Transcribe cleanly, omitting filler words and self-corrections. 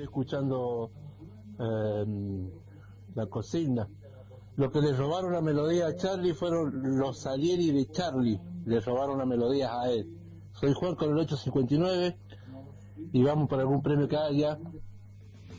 escuchando la consigna. Lo que le robaron la melodía a Charlie fueron los Salieri de Charlie, le robaron la melodía a él. Soy Juan con el 859 y vamos por algún premio que haya.